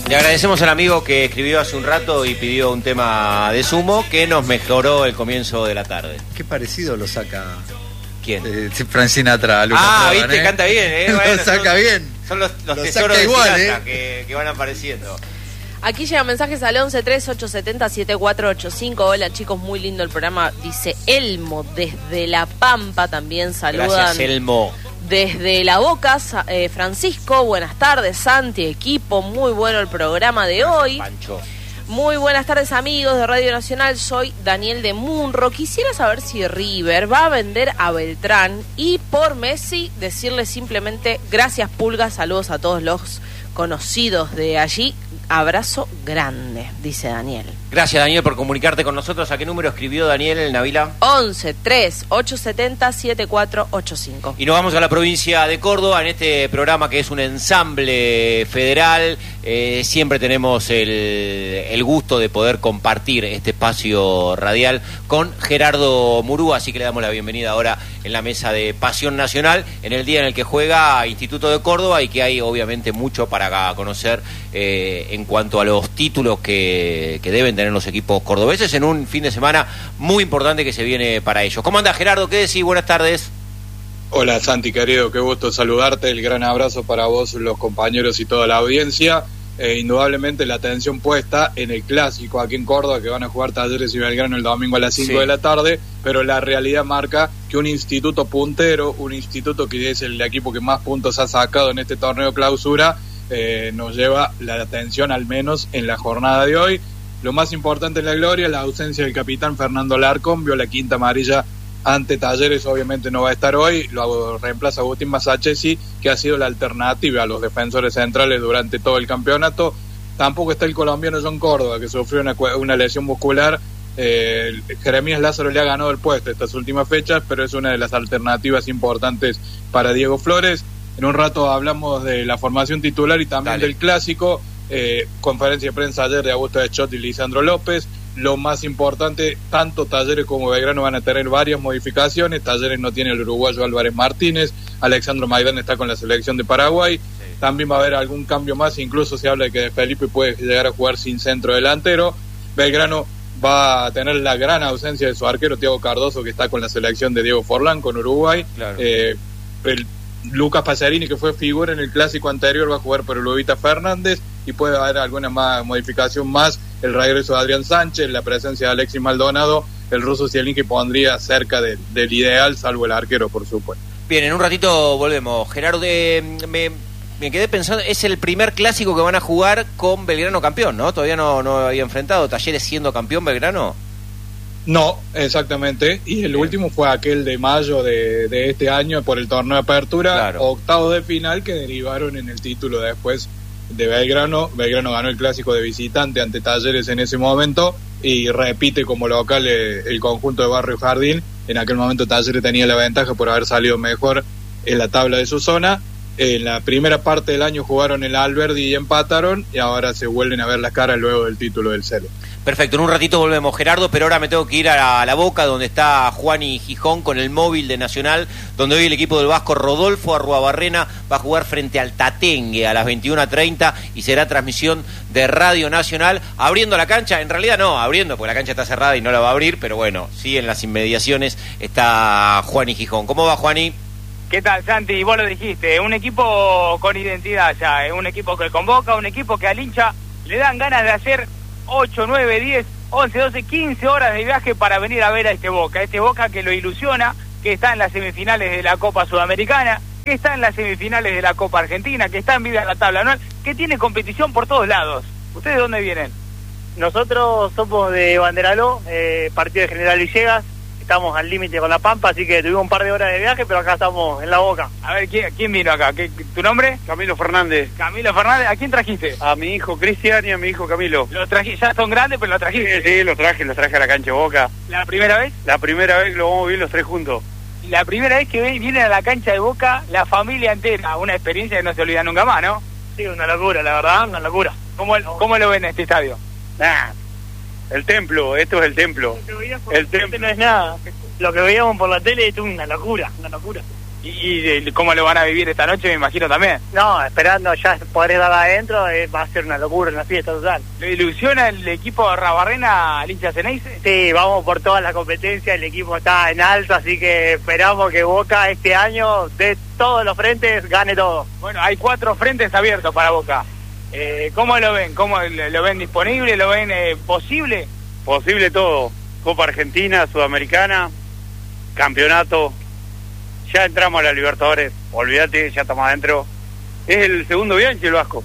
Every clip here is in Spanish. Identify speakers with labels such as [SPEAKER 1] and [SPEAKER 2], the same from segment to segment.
[SPEAKER 1] Le agradecemos al amigo que escribió hace un rato y pidió un tema de Sumo que nos mejoró el comienzo de la tarde.
[SPEAKER 2] Qué parecido lo saca.
[SPEAKER 1] ¿Quién?
[SPEAKER 2] Frank Sinatra.
[SPEAKER 1] Viste, canta bien, Bueno,
[SPEAKER 2] lo saca bien.
[SPEAKER 1] Son los
[SPEAKER 2] lo
[SPEAKER 1] tesoros de
[SPEAKER 2] igual,
[SPEAKER 1] Sinatra que van apareciendo.
[SPEAKER 3] Aquí llegan mensajes al 1138707485. Hola chicos, muy lindo el programa. Dice Elmo desde La Pampa. También saludan.
[SPEAKER 1] Gracias, Elmo.
[SPEAKER 3] Desde La Boca, Francisco. Buenas tardes, Santi, equipo. Muy bueno el programa de hoy.
[SPEAKER 1] Pancho.
[SPEAKER 3] Muy buenas tardes, amigos de Radio Nacional. Soy Daniel de Munro. Quisiera saber si River va a vender a Beltrán y por Messi decirle simplemente gracias, Pulga. Saludos a todos los conocidos de allí. Abrazo grande, dice Daniel.
[SPEAKER 1] Gracias, Daniel, por comunicarte con nosotros. ¿A qué número escribió Daniel el Navila?
[SPEAKER 3] 1138707485.
[SPEAKER 1] Y nos vamos a la provincia de Córdoba en este programa que es un ensamble federal. Siempre tenemos el gusto de poder compartir este espacio radial con Gerardo Murúa, así que le damos la bienvenida ahora en la mesa de Pasión Nacional, en el día en el que juega Instituto de Córdoba y que hay obviamente mucho para conocer en cuanto a los títulos que deben tener los equipos cordobeses en un fin de semana muy importante que se viene para ellos. ¿Cómo anda, Gerardo? ¿Qué decís? Buenas tardes.
[SPEAKER 4] Hola, Santi, querido, qué gusto saludarte. El gran abrazo para vos, los compañeros y toda la audiencia. Indudablemente la atención puesta en el clásico aquí en Córdoba, que van a jugar Talleres y Belgrano el domingo a las 5 de la tarde, pero la realidad marca que un instituto puntero, un instituto que es el equipo que más puntos ha sacado en este torneo clausura, nos lleva la atención al menos en la jornada de hoy. Lo más importante en la gloria, la ausencia del capitán Fernando Larcón, vio la quinta amarilla ante Talleres, obviamente no va a estar hoy, lo reemplaza Agustín Masachesi, que ha sido la alternativa a los defensores centrales durante todo el campeonato. Tampoco está el colombiano John Córdoba, que sufrió una lesión muscular. Jeremías Lázaro le ha ganado el puesto estas últimas fechas, pero es una de las alternativas importantes para Diego Flores. En un rato hablamos de la formación titular y también del clásico. Conferencia de prensa ayer de Augusto Eschot y Lisandro López. Lo más importante, tanto Talleres como Belgrano van a tener varias modificaciones. Talleres no tiene el uruguayo Álvarez Martínez, Alexandro Maidán está con la selección de Paraguay. También va a haber algún cambio más, incluso se habla de que Felipe puede llegar a jugar sin centro delantero. Belgrano va a tener la gran ausencia de su arquero Thiago Cardoso, que está con la selección de Diego Forlán con Uruguay.
[SPEAKER 1] Claro.
[SPEAKER 4] Lucas Pacerini, que fue figura en el clásico anterior, va a jugar por Lubita Fernández, y puede haber alguna modificación más, el regreso de Adrián Sánchez, la presencia de Alexis Maldonado, el ruso Zielinski pondría cerca del ideal, salvo el arquero, por supuesto.
[SPEAKER 1] Bien, en un ratito volvemos. Gerardo, me quedé pensando, es el primer clásico que van a jugar con Belgrano campeón, ¿no? Todavía no había enfrentado Talleres siendo campeón Belgrano.
[SPEAKER 4] No, exactamente, y el último fue aquel de mayo de este año por el torneo de apertura, octavos de final que derivaron en el título después de Belgrano. Belgrano ganó el clásico de visitante ante Talleres en ese momento y repite como local el conjunto de Barrio Jardín. En aquel momento Talleres tenía la ventaja por haber salido mejor en la tabla de su zona. En la primera parte del año jugaron el Alberdi y empataron, y ahora se vuelven a ver las caras luego del título del Celo.
[SPEAKER 1] Perfecto, en un ratito volvemos, Gerardo, pero ahora me tengo que ir a La Boca, donde está Juani Gijón con el móvil de Nacional, donde hoy el equipo del Vasco Rodolfo Arruabarrena va a jugar frente al Tatengue a las 21:30 y será transmisión de Radio Nacional, abriendo la cancha. En realidad no, abriendo, porque la cancha está cerrada y no la va a abrir, pero bueno, sí, en las inmediaciones está Juani Gijón. ¿Cómo va, Juani?
[SPEAKER 5] ¿Qué tal, Santi? Vos lo dijiste, un equipo con identidad ya, un equipo que convoca, un equipo que al hincha le dan ganas de hacer 8, 9, 10, 11, 12, 15 horas de viaje para venir a ver a este Boca que lo ilusiona, que está en las semifinales de la Copa Sudamericana, que está en las semifinales de la Copa Argentina, que está en vida en la tabla anual, que tiene competición por todos lados. ¿Ustedes de dónde vienen?
[SPEAKER 6] Nosotros somos de Banderaló, partido de General Villegas. Estamos al límite con La Pampa, así que tuvimos un par de horas de viaje, pero acá estamos en La Boca.
[SPEAKER 5] A ver, ¿quién vino acá? ¿Tu nombre?
[SPEAKER 6] Camilo Fernández.
[SPEAKER 5] Camilo Fernández, ¿a quién trajiste?
[SPEAKER 6] A mi hijo Cristian y a mi hijo Camilo.
[SPEAKER 5] ¿Los trajiste? Ya son grandes, pero los trajiste.
[SPEAKER 6] Sí, los traje a la cancha de Boca.
[SPEAKER 5] ¿La primera vez?
[SPEAKER 6] La primera vez que lo vamos a vivir los tres juntos.
[SPEAKER 5] La primera vez que vienen a la cancha de Boca, la familia entera, una experiencia que no se olvida nunca más, ¿no?
[SPEAKER 6] Sí, una locura, la verdad, una locura.
[SPEAKER 5] ¿Cómo lo ven este estadio?
[SPEAKER 6] El templo, esto es el templo. El templo no es nada. Lo que veíamos por la tele es una locura, una locura.
[SPEAKER 5] Y cómo lo van a vivir esta noche, me imagino también.
[SPEAKER 6] No, esperando ya poder estar adentro, va a ser una locura, una fiesta total.
[SPEAKER 5] ¿Lo ilusiona el equipo de Rabarrena al hincha Ceneice?
[SPEAKER 6] Sí, vamos por todas las competencias, el equipo está en alto, así que esperamos que Boca este año, de todos los frentes, gane todo.
[SPEAKER 5] Bueno, hay 4 frentes abiertos para Boca. ¿Cómo lo ven? ¿Cómo lo ven disponible? ¿Lo ven posible?
[SPEAKER 7] Posible todo. Copa Argentina, Sudamericana, campeonato. Ya entramos a la Libertadores, olvídate, ya estamos adentro. Es el segundo Bianchi el Vasco.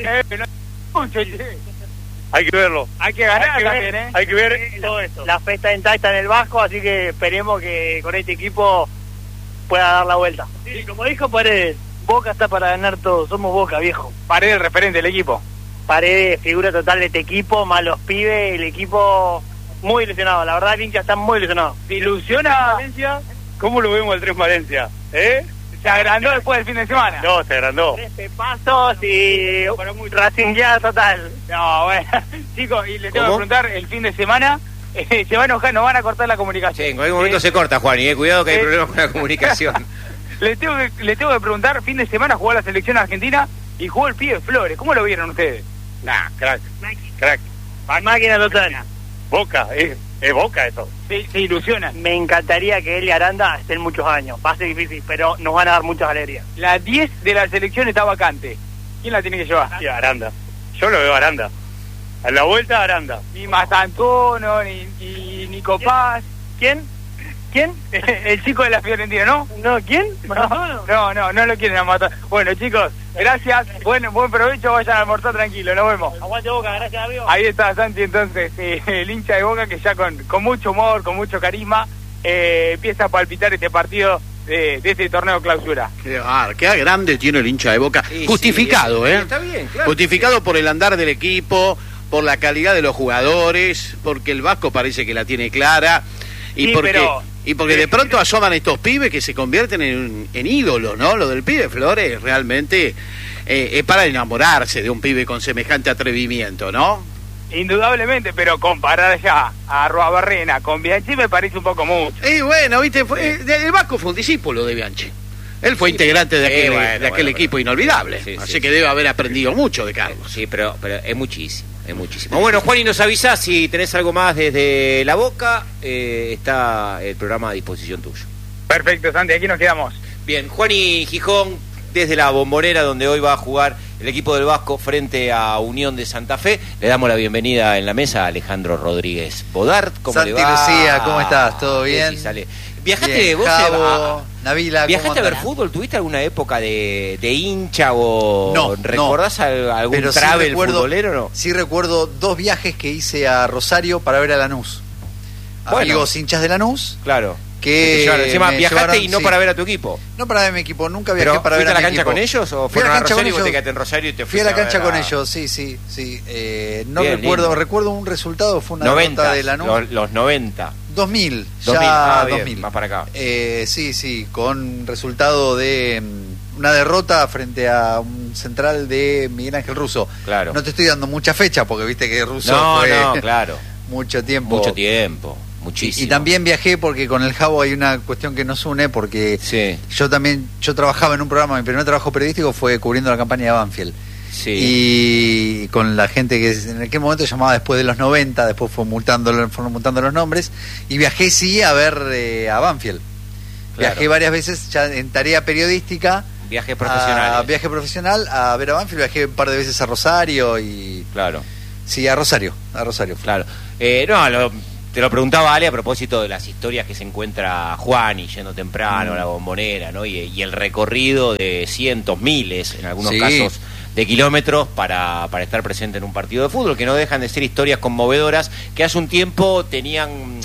[SPEAKER 7] Hay que verlo.
[SPEAKER 5] Hay que ganar también, ¿eh?
[SPEAKER 7] Hay que ver todo esto.
[SPEAKER 6] La fe está intacta en el Vasco, así que esperemos que con este equipo pueda dar la vuelta. Sí, como dijo Paredes, Boca está para ganar todo, somos Boca, viejo.
[SPEAKER 5] Paredes, el referente del equipo.
[SPEAKER 6] Paredes, figura total de este equipo, más los pibes, el equipo muy ilusionado, la verdad el hincha está muy ilusionado.
[SPEAKER 5] ¿Te ilusiona?
[SPEAKER 7] Valencia? ¿Cómo lo vemos el 3 Valencia?
[SPEAKER 5] ¿Se agrandó después del fin de semana?
[SPEAKER 7] No, se agrandó.
[SPEAKER 6] 13 pasos y Racing ya total.
[SPEAKER 5] No, bueno, chicos, y le tengo que preguntar, el fin de semana se va a enojar, nos van a cortar la comunicación.
[SPEAKER 1] Sí, en cualquier momento se corta, Juan, y cuidado que hay problemas con la comunicación.
[SPEAKER 5] le tengo que preguntar, fin de semana jugó la selección argentina y jugó el pibe Flores, ¿cómo lo vieron ustedes?
[SPEAKER 7] Nah, crack.
[SPEAKER 6] Máquina total.
[SPEAKER 7] Boca, es Boca eso.
[SPEAKER 5] Se ilusionan.
[SPEAKER 6] Me encantaría que él y Aranda estén muchos años. Va a ser difícil, pero nos van a dar muchas alegrías.
[SPEAKER 5] La 10 de la selección está vacante. ¿Quién la tiene que llevar?
[SPEAKER 7] Sí, Aranda. Yo lo veo a Aranda. A la vuelta Aranda.
[SPEAKER 5] Ni Mastantuono, ni Nico Paz.
[SPEAKER 6] ¿Quién?
[SPEAKER 5] El chico de la Fiorentina, ¿no?
[SPEAKER 6] No, ¿quién?
[SPEAKER 5] No lo quieren matar. Bueno, chicos, gracias. Buen provecho, vayan a almorzar tranquilo, nos vemos.
[SPEAKER 6] Aguante Boca, gracias amigo.
[SPEAKER 5] Ahí está Santi entonces, el hincha de Boca que ya con mucho humor, con mucho carisma, empieza a palpitar este partido de este torneo clausura.
[SPEAKER 8] Qué grande tiene el hincha de Boca.
[SPEAKER 1] Sí,
[SPEAKER 8] justificado,
[SPEAKER 1] sí, está bien, claro.
[SPEAKER 8] Justificado por el andar del equipo, por la calidad de los jugadores, porque el Vasco parece que la tiene clara. Y porque de pronto asoman estos pibes que se convierten en ídolos, ¿no? Lo del pibe Flores realmente es para enamorarse de un pibe con semejante atrevimiento, ¿no?
[SPEAKER 5] Indudablemente, pero comparar ya a Rabarrena con Bianchi me parece un poco mucho.
[SPEAKER 8] Y bueno, viste, el Vasco fue un discípulo de Bianchi. Él fue integrante de aquel equipo inolvidable, así que debe haber aprendido mucho de Carlos.
[SPEAKER 1] Sí, pero es muchísimo. Bueno, Juan, y nos avisás si tenés algo más desde La Boca, está el programa a disposición tuyo.
[SPEAKER 5] Perfecto, Santi, aquí nos quedamos.
[SPEAKER 1] Bien, Juan y Gijón, desde la Bombonera, donde hoy va a jugar el equipo del Vasco frente a Unión de Santa Fe. Le damos la bienvenida en la mesa a Alejandro Rodríguez Bodart. ¿Cómo
[SPEAKER 2] Santi,
[SPEAKER 1] le va?
[SPEAKER 2] Lucía, ¿cómo estás? ¿Todo bien?
[SPEAKER 1] Sí, sale. ¿Viajaste
[SPEAKER 2] Bien,
[SPEAKER 1] vos,
[SPEAKER 2] Javo, Nabila,
[SPEAKER 1] ¿viajaste a ver fútbol? ¿Tuviste alguna época de hincha o
[SPEAKER 2] No,
[SPEAKER 1] recordás algún
[SPEAKER 2] pero
[SPEAKER 1] travel
[SPEAKER 2] sí recuerdo,
[SPEAKER 1] futbolero o no?
[SPEAKER 2] Sí recuerdo 2 viajes que hice a Rosario para ver a Lanús.
[SPEAKER 1] Bueno.
[SPEAKER 2] Amigos hinchas de Lanús.
[SPEAKER 1] Claro.
[SPEAKER 2] Que
[SPEAKER 1] encima
[SPEAKER 2] me
[SPEAKER 1] viajaste
[SPEAKER 2] llevaron,
[SPEAKER 1] y no
[SPEAKER 2] sí.
[SPEAKER 1] para ver a tu equipo.
[SPEAKER 2] No para ver a mi equipo, nunca viajé
[SPEAKER 1] ¿Pero
[SPEAKER 2] para ver
[SPEAKER 1] fuiste
[SPEAKER 2] a
[SPEAKER 1] a la
[SPEAKER 2] mi
[SPEAKER 1] cancha
[SPEAKER 2] equipo.
[SPEAKER 1] con ellos o
[SPEAKER 2] Fui a
[SPEAKER 1] fueron
[SPEAKER 2] la
[SPEAKER 1] a
[SPEAKER 2] cancha
[SPEAKER 1] Rosario y
[SPEAKER 2] con
[SPEAKER 1] vos te
[SPEAKER 2] ellos.
[SPEAKER 1] quedaste en Rosario y te
[SPEAKER 2] Fui
[SPEAKER 1] fuiste
[SPEAKER 2] a la cancha
[SPEAKER 1] ver
[SPEAKER 2] con ellos, sí. No
[SPEAKER 1] Bien,
[SPEAKER 2] recuerdo,
[SPEAKER 1] lindo.
[SPEAKER 2] un resultado, fue una
[SPEAKER 1] 90,
[SPEAKER 2] derrota de Lanús.
[SPEAKER 1] los 90.
[SPEAKER 2] 2000,
[SPEAKER 1] 2000,
[SPEAKER 2] ya
[SPEAKER 1] bien,
[SPEAKER 2] 2000.
[SPEAKER 1] más para acá.
[SPEAKER 2] Sí, con resultado de una derrota frente a un central de Miguel Ángel Russo.
[SPEAKER 1] Claro.
[SPEAKER 2] No te estoy dando mucha fecha porque viste que Russo fue
[SPEAKER 1] claro.
[SPEAKER 2] mucho tiempo.
[SPEAKER 1] Muchísimo.
[SPEAKER 2] Y también viajé porque con el Javo hay una cuestión que nos une porque
[SPEAKER 1] Sí.
[SPEAKER 2] yo trabajaba en un programa, mi primer trabajo periodístico fue cubriendo la campaña de Banfield.
[SPEAKER 1] Sí.
[SPEAKER 2] Y con la gente que en aquel momento llamaba después de los 90, después fueron mutando los nombres, y viajé sí a ver a Banfield.
[SPEAKER 1] Claro.
[SPEAKER 2] Viajé varias veces ya en tarea periodística.
[SPEAKER 1] Viajes profesionales.
[SPEAKER 2] Viaje profesional a ver a Banfield, viajé un par de veces a Rosario y...
[SPEAKER 1] Claro.
[SPEAKER 2] Sí, a Rosario.
[SPEAKER 1] Claro. Te lo preguntaba Ale a propósito de las historias que se encuentra Juan y yendo temprano a la Bombonera, ¿no? Y el recorrido de cientos, miles, en algunos casos, de kilómetros para estar presente en un partido de fútbol, que no dejan de ser historias conmovedoras que hace un tiempo tenían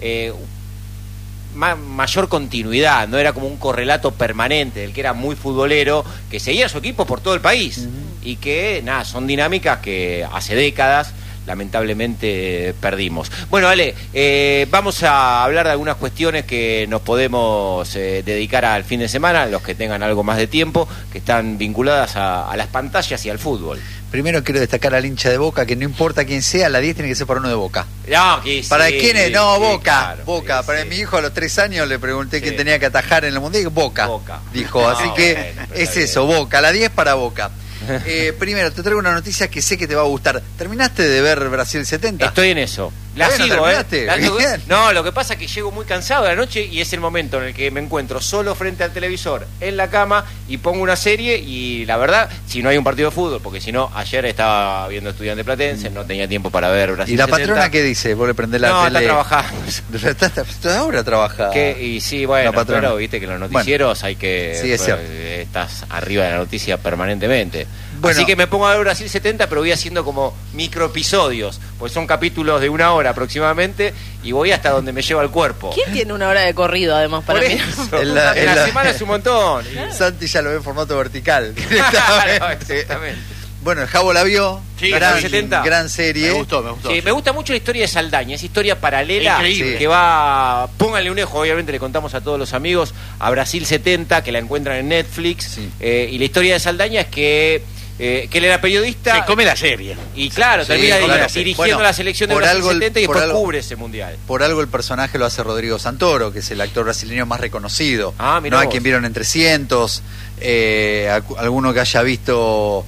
[SPEAKER 1] mayor continuidad, no era como un correlato permanente del que era muy futbolero, que seguía a su equipo por todo el país y que, son dinámicas que hace décadas lamentablemente perdimos. Bueno, Ale, vamos a hablar de algunas cuestiones que nos podemos dedicar al fin de semana, los que tengan algo más de tiempo, que están vinculadas a las pantallas y al fútbol.
[SPEAKER 2] Primero quiero destacar al hincha de Boca, que no importa quién sea, la 10 tiene que ser para uno de Boca.
[SPEAKER 1] No, que
[SPEAKER 2] ¿Para
[SPEAKER 1] sí,
[SPEAKER 2] quién es? No,
[SPEAKER 1] sí,
[SPEAKER 2] Boca.
[SPEAKER 1] claro,
[SPEAKER 2] Boca.
[SPEAKER 1] sí,
[SPEAKER 2] Para
[SPEAKER 1] sí.
[SPEAKER 2] mi hijo a los 3 años le pregunté
[SPEAKER 1] Sí.
[SPEAKER 2] quién tenía que atajar en el Mundial. Boca. Dijo.
[SPEAKER 1] No,
[SPEAKER 2] Así que
[SPEAKER 1] bueno, pero
[SPEAKER 2] es
[SPEAKER 1] está
[SPEAKER 2] eso,
[SPEAKER 1] bien.
[SPEAKER 2] Boca. La 10 para Boca. Primero, te traigo una noticia que sé que te va a gustar. ¿Terminaste de ver Brasil 70?
[SPEAKER 1] Estoy en eso. La
[SPEAKER 2] Bueno,
[SPEAKER 1] sigo,
[SPEAKER 2] terminaste. Bien.
[SPEAKER 1] No, lo que pasa es que llego muy cansado de la noche y es el momento en el que me encuentro solo frente al televisor, en la cama, y pongo una serie y la verdad, si no hay un partido de fútbol, porque si no, ayer estaba viendo Estudiante Platense, no tenía tiempo para ver Brasil
[SPEAKER 2] ¿Y la
[SPEAKER 1] 70.
[SPEAKER 2] patrona qué dice? ¿Vos le prendés la
[SPEAKER 1] No,
[SPEAKER 2] tele?
[SPEAKER 1] está trabajando.
[SPEAKER 2] Está ahora trabaja.
[SPEAKER 1] Y sí, bueno,
[SPEAKER 2] la patrona.
[SPEAKER 1] pero viste que en los noticieros hay que...
[SPEAKER 2] Sí, es cierto.
[SPEAKER 1] Estás arriba de la noticia permanentemente.
[SPEAKER 2] Bueno.
[SPEAKER 1] Así que me pongo a ver Brasil 70, pero voy haciendo como microepisodios, pues son capítulos de 1 hora aproximadamente, y voy hasta donde me lleva el cuerpo.
[SPEAKER 3] ¿Quién tiene 1 hora de corrido además para
[SPEAKER 1] Por
[SPEAKER 3] mí?
[SPEAKER 1] eso,
[SPEAKER 2] En la-
[SPEAKER 1] en
[SPEAKER 2] en
[SPEAKER 1] la
[SPEAKER 2] la-
[SPEAKER 1] semana es un montón.
[SPEAKER 2] Santi ya lo ve en formato vertical.
[SPEAKER 1] Claro, exactamente.
[SPEAKER 2] Bueno, el Javo la vio.
[SPEAKER 8] Sí,
[SPEAKER 2] gran,
[SPEAKER 1] 70.
[SPEAKER 2] gran serie.
[SPEAKER 8] Me gustó.
[SPEAKER 1] Sí, me gusta mucho la historia de Saldaña, esa historia paralela
[SPEAKER 8] Increíble.
[SPEAKER 1] que va, pónganle un ojo, obviamente le contamos a todos los amigos, a Brasil 70, que la encuentran en Netflix,
[SPEAKER 2] Sí.
[SPEAKER 1] y la historia de Saldaña es que él era periodista
[SPEAKER 8] Se come la serie.
[SPEAKER 1] y claro,
[SPEAKER 2] Sí,
[SPEAKER 1] termina
[SPEAKER 2] claro.
[SPEAKER 1] dirigiendo
[SPEAKER 2] Bueno,
[SPEAKER 1] la selección de
[SPEAKER 2] por
[SPEAKER 1] Brasil
[SPEAKER 2] algo el-
[SPEAKER 1] 70 y
[SPEAKER 2] por
[SPEAKER 1] después
[SPEAKER 2] algo-
[SPEAKER 1] cubre ese mundial.
[SPEAKER 2] Por algo el personaje lo hace Rodrigo Santoro, que es el actor brasileño más reconocido.
[SPEAKER 1] Ah, mirá
[SPEAKER 2] No hay
[SPEAKER 1] vos.
[SPEAKER 2] quien vieron en 300, alguno que haya visto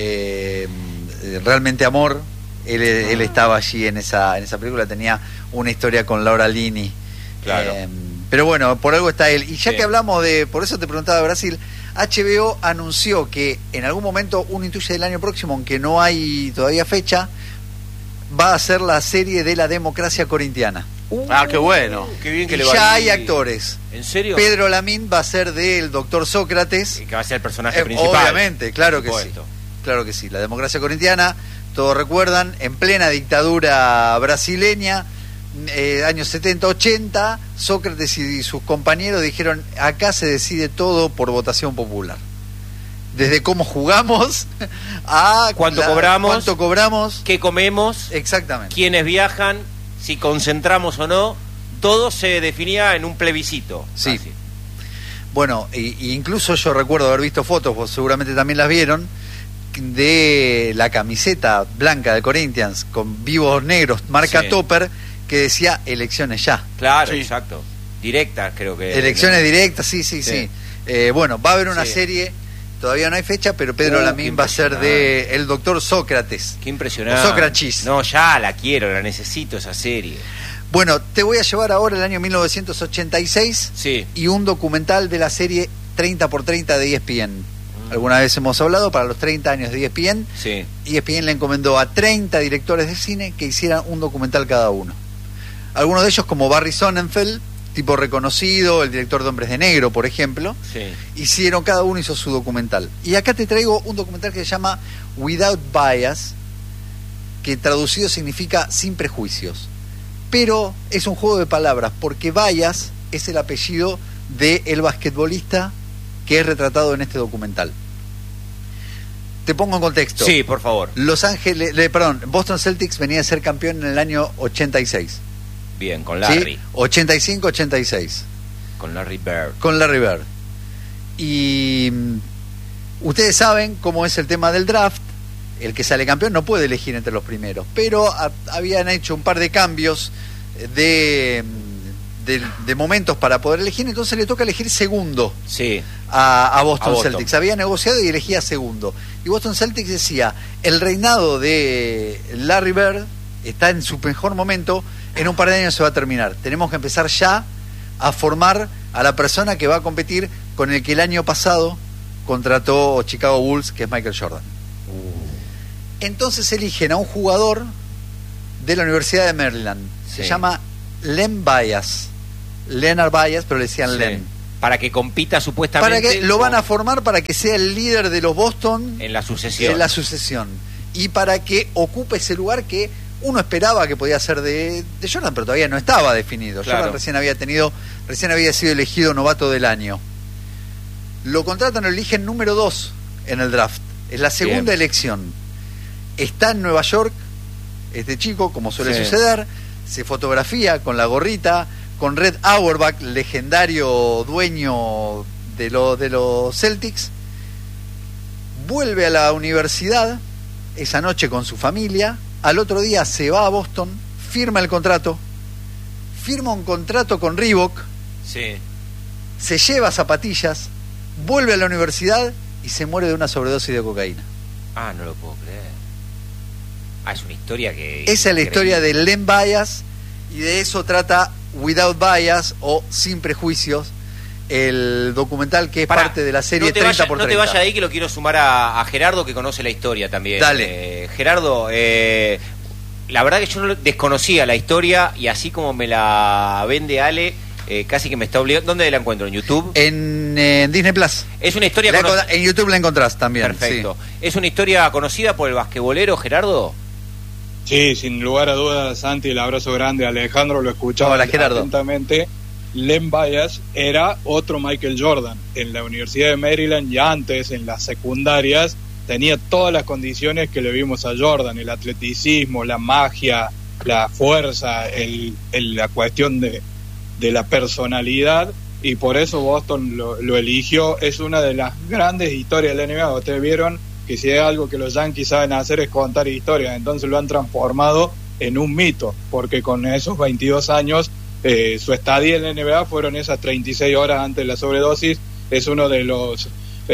[SPEAKER 2] Realmente Amor. Él estaba allí en esa película, tenía una historia con Laura Linney.
[SPEAKER 1] Claro.
[SPEAKER 2] Pero bueno, por algo está él. Y ya
[SPEAKER 1] Sí.
[SPEAKER 2] que hablamos por eso te preguntaba de Brasil, HBO anunció que en algún momento, uno intuye del año próximo, aunque no hay todavía fecha, va a ser la serie de la democracia corintiana.
[SPEAKER 8] Qué bueno.
[SPEAKER 1] Qué bien que
[SPEAKER 2] Y
[SPEAKER 1] le va
[SPEAKER 2] ya
[SPEAKER 1] a
[SPEAKER 2] hay
[SPEAKER 1] ir.
[SPEAKER 2] actores.
[SPEAKER 1] ¿En serio?
[SPEAKER 2] Pedro Lamín va a ser del doctor Sócrates.
[SPEAKER 1] Que va a ser el personaje principal.
[SPEAKER 2] Obviamente, claro que sí.
[SPEAKER 1] Supuesto.
[SPEAKER 2] Claro que sí. La democracia corintiana, todos recuerdan, en plena dictadura brasileña, años 70, 80, Sócrates y sus compañeros dijeron, acá se decide todo por votación popular. Desde cómo jugamos a
[SPEAKER 1] ¿Cuánto cobramos? ¿Qué comemos?
[SPEAKER 2] Exactamente.
[SPEAKER 1] ¿Quiénes viajan? Si concentramos o no. Todo se definía en un plebiscito.
[SPEAKER 2] Sí.
[SPEAKER 1] casi.
[SPEAKER 2] Bueno, y incluso yo recuerdo haber visto fotos, vos seguramente también las vieron, de la camiseta blanca de Corinthians con vivos negros, marca
[SPEAKER 1] Sí.
[SPEAKER 2] Topper, que decía elecciones ya.
[SPEAKER 1] Claro,
[SPEAKER 8] Sí.
[SPEAKER 1] exacto. Directa, creo que.
[SPEAKER 2] Elecciones directas, sí.
[SPEAKER 1] Sí.
[SPEAKER 2] Bueno, va a haber una
[SPEAKER 1] Sí.
[SPEAKER 2] serie, todavía no hay fecha, pero Pedro
[SPEAKER 1] Qué
[SPEAKER 2] Lamín va a ser de el doctor Sócrates.
[SPEAKER 1] Qué impresionante.
[SPEAKER 2] O Sócrates.
[SPEAKER 1] No, ya la quiero, la necesito esa serie.
[SPEAKER 2] Bueno, te voy a llevar ahora el año 1986
[SPEAKER 1] Sí.
[SPEAKER 2] y un documental de la serie 30x30 de ESPN. Alguna vez hemos hablado, para los 30 años de ESPN,
[SPEAKER 1] Sí.
[SPEAKER 2] ESPN le encomendó a 30 directores de cine que hicieran un documental cada uno. Algunos de ellos, como Barry Sonnenfeld, tipo reconocido, el director de Hombres de Negro, por ejemplo,
[SPEAKER 1] Sí.
[SPEAKER 2] cada uno hizo su documental. Y acá te traigo un documental que se llama Without Bias, que traducido significa sin prejuicios. Pero es un juego de palabras, porque Bias es el apellido del basquetbolista que es retratado en este documental. Te pongo en contexto.
[SPEAKER 1] Sí, por favor.
[SPEAKER 2] Boston Celtics venía a ser campeón en el año 86.
[SPEAKER 1] Bien, con Larry.
[SPEAKER 2] ¿Sí? 85-86.
[SPEAKER 1] Con Larry Bird.
[SPEAKER 2] Con Larry Bird. Y ustedes saben cómo es el tema del draft. El que sale campeón no puede elegir entre los primeros. Pero habían hecho un par de cambios de momentos para poder elegir. Entonces le toca elegir segundo
[SPEAKER 1] Sí.
[SPEAKER 2] a Boston
[SPEAKER 1] A Boston.
[SPEAKER 2] Celtics. Había negociado y elegía segundo. Y Boston Celtics decía, el reinado de Larry Bird está en su mejor momento, en un par de años se va a terminar. Tenemos que empezar ya a formar a la persona que va a competir con el que el año pasado contrató Chicago Bulls, que es Michael Jordan. Entonces eligen a un jugador de la Universidad de Maryland. Se
[SPEAKER 1] Sí.
[SPEAKER 2] llama Len Bias. Leonard Bias, pero le decían
[SPEAKER 1] Sí.
[SPEAKER 2] Len.
[SPEAKER 1] Para que compita supuestamente.
[SPEAKER 2] Para que lo van a formar para que sea el líder de los Boston
[SPEAKER 1] En la sucesión.
[SPEAKER 2] en la sucesión. Y para que ocupe ese lugar que uno esperaba que podía ser de Jordan, pero todavía no estaba definido.
[SPEAKER 1] Claro.
[SPEAKER 2] Jordan recién había sido elegido novato del año. Lo contratan, lo eligen número 2 en el draft. Es la segunda
[SPEAKER 1] Bien.
[SPEAKER 2] elección. Está en Nueva York, este chico, como suele
[SPEAKER 1] Sí.
[SPEAKER 2] suceder, se fotografía con la gorrita, con Red Auerbach, legendario dueño de los Celtics, vuelve a la universidad esa noche con su familia, al otro día se va a Boston, firma un contrato con Reebok,
[SPEAKER 1] Sí.
[SPEAKER 2] se lleva zapatillas, vuelve a la universidad y se muere de una sobredosis de cocaína.
[SPEAKER 1] Ah, no lo puedo creer. Es una historia que...
[SPEAKER 2] Esa es la historia de Len Bias, y de eso trata Without Bias o Sin Prejuicios, el documental que es parte de la serie 30 por 30.
[SPEAKER 1] No te vayas de ahí, que lo quiero sumar a Gerardo, que conoce la historia también.
[SPEAKER 2] Dale.
[SPEAKER 1] Gerardo, la verdad que yo no desconocía la historia, y así como me la vende Ale, casi que me está obligando. ¿Dónde la encuentro? ¿En YouTube?
[SPEAKER 2] En Disney Plus.
[SPEAKER 1] Es una historia
[SPEAKER 2] en YouTube la encontrás también.
[SPEAKER 1] Perfecto.
[SPEAKER 2] Sí.
[SPEAKER 1] ¿Es una historia conocida por el basquetbolero Gerardo?
[SPEAKER 4] Sí, sin lugar a dudas, Santi, el abrazo grande. Alejandro lo escuchaba atentamente. Len Bias era otro Michael Jordan. En la Universidad de Maryland, y antes en las secundarias, tenía todas las condiciones que le vimos a Jordan: el atleticismo, la magia, la fuerza, la cuestión de la personalidad, y por eso Boston lo eligió. Es una de las grandes historias de la NBA. Ustedes vieron que si hay algo que los Yankees saben hacer es contar historias, entonces lo han transformado en un mito, porque con esos 22 años su estadía en la NBA fueron esas 36 horas antes de la sobredosis. Es uno de los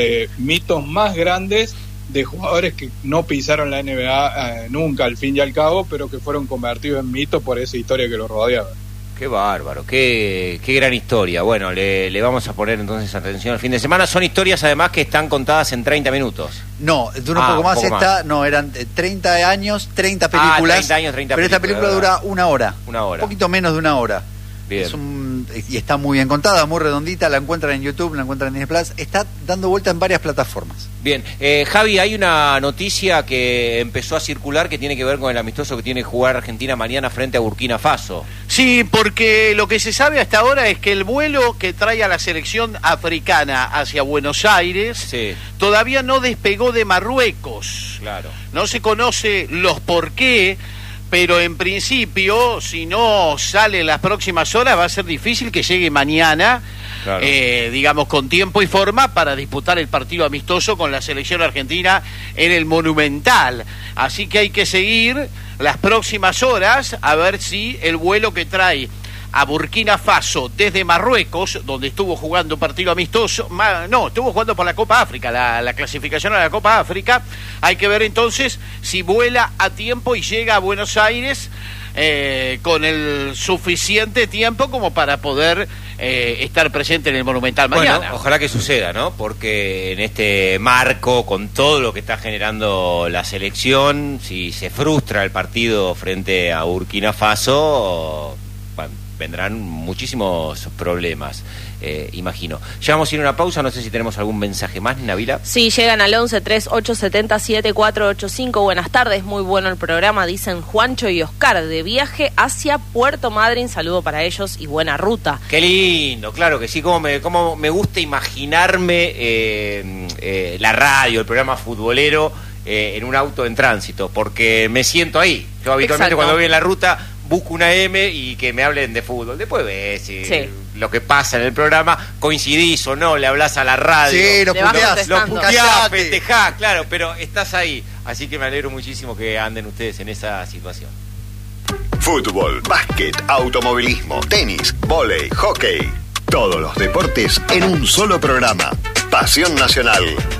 [SPEAKER 4] mitos más grandes de jugadores que no pisaron la NBA nunca, al fin y al cabo, pero que fueron convertidos en mitos por esa historia que lo rodeaba.
[SPEAKER 1] Qué bárbaro, qué gran historia. Bueno, le vamos a poner entonces atención al fin de semana. Son historias además que están contadas en 30 minutos.
[SPEAKER 2] No, dura un poco más. No, eran 30 años, 30 películas.
[SPEAKER 1] 30 años, 30
[SPEAKER 2] pero esta película dura una hora.
[SPEAKER 1] Una hora.
[SPEAKER 2] Un poquito menos de una hora.
[SPEAKER 1] Bien.
[SPEAKER 2] Y está muy bien contada, muy redondita. La encuentran en YouTube, la encuentran en Disney Plus. Está dando vuelta en varias plataformas.
[SPEAKER 1] Bien. Javi, hay una noticia que empezó a circular que tiene que ver con el amistoso que tiene que jugar Argentina mañana frente a Burkina Faso.
[SPEAKER 8] Sí, porque lo que se sabe hasta ahora es que el vuelo que trae a la selección africana hacia Buenos Aires todavía no despegó de Marruecos.
[SPEAKER 1] Claro.
[SPEAKER 8] No se conoce los por qué, pero en principio, si no sale en las próximas horas, va a ser difícil que llegue mañana, claro, digamos, con tiempo y forma para disputar el partido amistoso con la selección argentina en el Monumental. Así que hay que seguir las próximas horas a ver si el vuelo que trae a Burkina Faso desde Marruecos, donde estuvo jugando un partido amistoso, estuvo jugando por la Copa África, la clasificación a la Copa África. Hay que ver entonces si vuela a tiempo y llega a Buenos Aires con el suficiente tiempo como para poder estar presente en el Monumental mañana.
[SPEAKER 1] Bueno, ojalá que suceda, ¿no? Porque en este marco, con todo lo que está generando la selección, si se frustra el partido frente a Burkina Faso, vendrán muchísimos problemas, imagino. Ya vamos a ir a una pausa, no sé si tenemos algún mensaje más, Nabila.
[SPEAKER 3] Sí, llegan al 11-3870-7485. Buenas tardes, muy bueno el programa, dicen Juancho y Oscar, de viaje hacia Puerto Madryn. Saludo para ellos y buena ruta.
[SPEAKER 1] Qué lindo, claro que sí, como me gusta imaginarme la radio, el programa futbolero en un auto en tránsito, porque me siento ahí. Yo habitualmente cuando voy en la ruta busco una M y que me hablen de fútbol. Después ves lo que pasa en el programa, coincidís o no, le hablas a la radio.
[SPEAKER 2] Sí, lo
[SPEAKER 1] puteás, festejás, claro, pero estás ahí. Así que me alegro muchísimo que anden ustedes en esa situación.
[SPEAKER 9] Fútbol, básquet, automovilismo, tenis, vóley, hockey. Todos los deportes en un solo programa. Pasión Nacional.